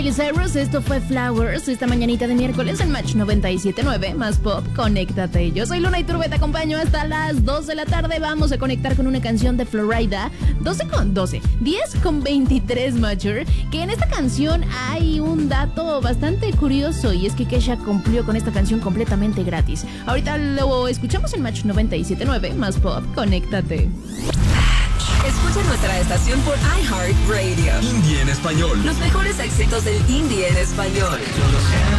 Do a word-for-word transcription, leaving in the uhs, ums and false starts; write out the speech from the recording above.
Cyrus, esto fue Flowers, esta mañanita de miércoles en Match noventa y siete punto nueve, más pop, conéctate. Yo soy Luna Iturbe, te acompaño hasta las dos de la tarde. Vamos a conectar con una canción de Florida, doce con doce, diez con veintitrés, Mature, que en esta canción hay un dato bastante curioso, y es que Kesha cumplió con esta canción completamente gratis. Ahorita lo escuchamos en Match noventa y siete punto nueve, más pop, conéctate. Escucha nuestra estación por iHeartRadio. Indie en español. Los mejores éxitos del indie en español.